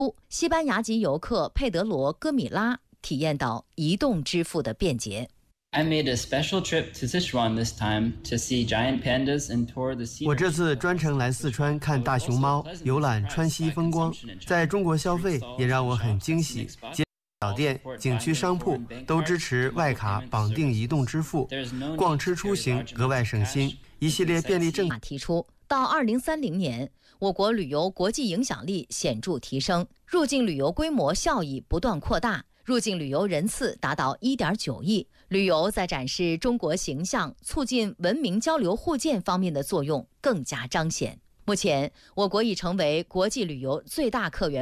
西班牙籍游客佩德罗·戈米拉体验到移动支付的便捷。 I made a special trip to Sichuan this time to see giant pandas and tour the sea. 我这次专程来四川看大熊猫，游览川西风光，在中国消费也让我很惊喜。小店、景区商铺都支持外卡绑定移动支付，逛吃出行额外省心。一系列便利政策提出，到2030年，我国旅游国际影响力显著提升，入境旅游规模效益不断扩大。入境旅游人次达到1.9亿，旅游在展示中国形象、促进文明交流互鉴方面的作用更加彰显。目前，我国已成为国际旅游最大客源。